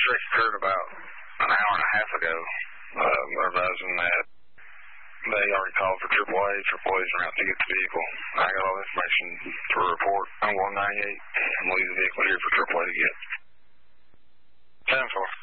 wreck occurred about an hour and a half ago. Advising that they already called for AAA. AAA's around to get the vehicle. I got all the information to report. I'm going 98. I'm leaving the vehicle here for AAA to get. 10-4.